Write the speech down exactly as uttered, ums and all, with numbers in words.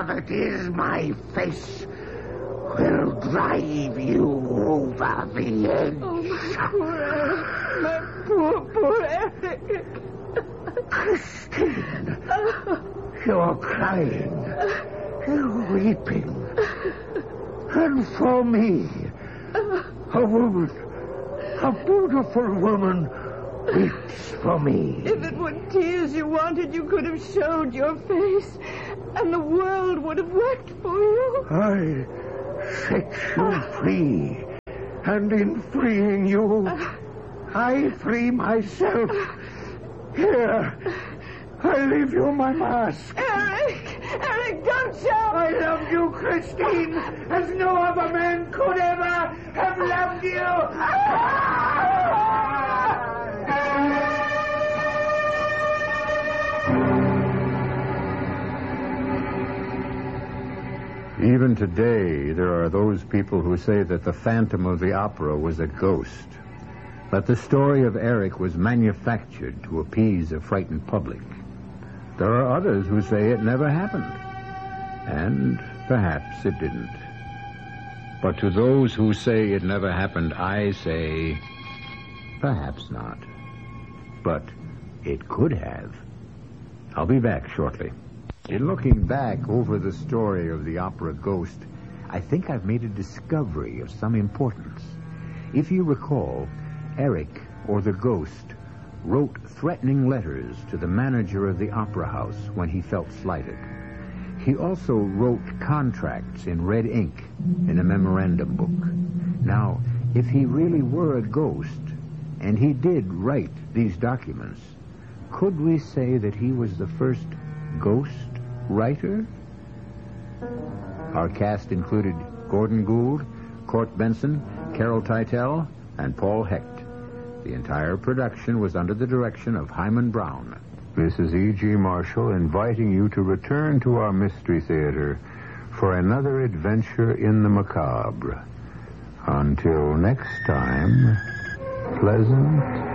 that is my face will drive you over the edge. Oh, my poor Eric. My poor, poor Eric. Christine, you're crying. You're weeping. And for me, a woman, a beautiful woman, weeps for me. If it were tears you wanted, you could have showed your face, and the world would have wept for you. I set you free, and in freeing you, I free myself. Here, I leave you my mask. Eric! Eric, don't shout! I love you, Christine, as no other man could ever have loved you. Even today, there are those people who say that the Phantom of the Opera was a ghost, that the story of Eric was manufactured to appease a frightened public. There are others who say it never happened, and perhaps it didn't. But to those who say it never happened, I say, perhaps not. But it could have. I'll be back shortly. In looking back over the story of the opera Ghost, I think I've made a discovery of some importance. If you recall, Eric, or the Ghost, wrote threatening letters to the manager of the opera house when he felt slighted. He also wrote contracts in red ink in a memorandum book. Now, if he really were a ghost, and he did write these documents, could we say that he was the first ghost writer? Our cast included Gordon Gould, Court Benson, Carol Teitel, and Paul Hecht. The entire production was under the direction of Hyman Brown. This is E G. Marshall inviting you to return to our Mystery Theater for another adventure in the macabre. Until next time, pleasant